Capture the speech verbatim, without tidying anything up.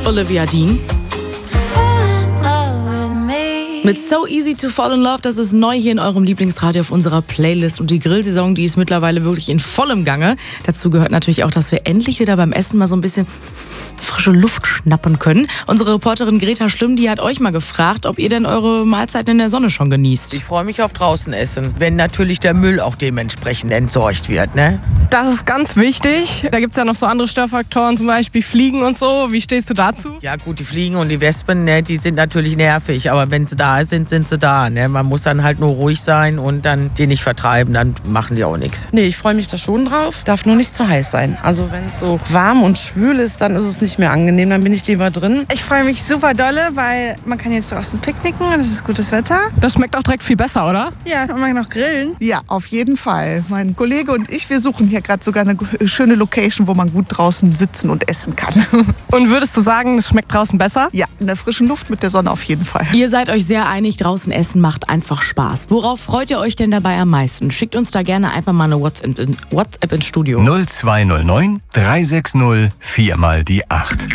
Olivia Dean. Mit So Easy to Fall in Love, das ist neu hier in eurem Lieblingsradio auf unserer Playlist. Und die Grillsaison, die ist mittlerweile wirklich in vollem Gange. Dazu gehört natürlich auch, dass wir endlich wieder beim Essen mal so ein bisschen frische Luft schnappen können. Unsere Reporterin Greta Schlimm, die hat euch mal gefragt, ob ihr denn eure Mahlzeiten in der Sonne schon genießt. Ich freue mich auf draußen essen, wenn natürlich der Müll auch dementsprechend entsorgt wird, ne? Das ist ganz wichtig. Da gibt es ja noch so andere Störfaktoren, zum Beispiel Fliegen und so. Wie stehst du dazu? Ja gut, die Fliegen und die Wespen, ne, die sind natürlich nervig. Aber wenn sie da sind, sind sie da. Ne? Man muss dann halt nur ruhig sein und dann die nicht vertreiben, dann machen die auch nichts. Nee, ich freue mich da schon drauf. Darf nur nicht zu heiß sein. Also wenn es so warm und schwül ist, dann ist es nicht mehr angenehm. Dann bin ich lieber drin. Ich freue mich super dolle, weil man kann jetzt draußen picknicken. Das ist gutes Wetter. Das schmeckt auch direkt viel besser, oder? Ja, und man kann noch grillen. Ja, auf jeden Fall. Mein Kollege und ich, wir suchen hier gerade sogar eine schöne Location, wo man gut draußen sitzen und essen kann. Und würdest du sagen, es schmeckt draußen besser? Ja, in der frischen Luft mit der Sonne auf jeden Fall. Ihr seid euch sehr einig, draußen essen macht einfach Spaß. Worauf freut ihr euch denn dabei am meisten? Schickt uns da gerne einfach mal eine WhatsApp, in, WhatsApp ins Studio. null zwei null neun drei sechs null vier mal die acht.